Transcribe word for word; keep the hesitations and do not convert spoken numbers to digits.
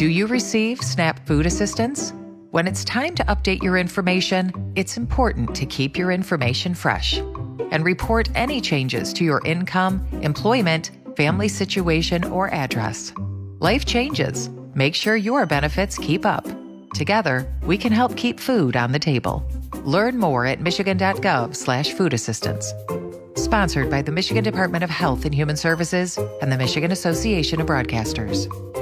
Do you receive SNAP food assistance? When it's time to update your information, it's important to keep your information fresh and report any changes to your income, employment, family situation, or address. Life changes. Make sure your benefits keep up. Together, we can help keep food on the table. Learn more at michigan.gov slash food assistance. Sponsored by the Michigan Department of Health and Human Services and the Michigan Association of Broadcasters.